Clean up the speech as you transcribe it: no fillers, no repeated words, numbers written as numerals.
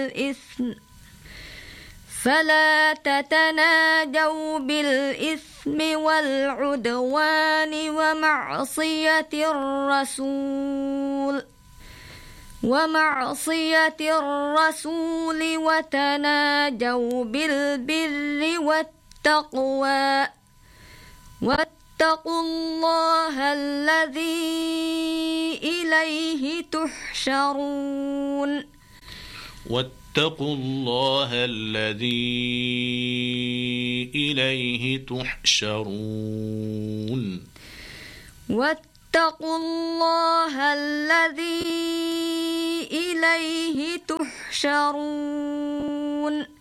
الإثم فلا تتناجوا بالإثم والعدوان ومعصية الرسول وتناجوا بالبر والتقوى واتقوا الله الذي إليه تحشرون واتقوا الله الذي إليه تحشرون واتقوا الله الذي إليه تحشرون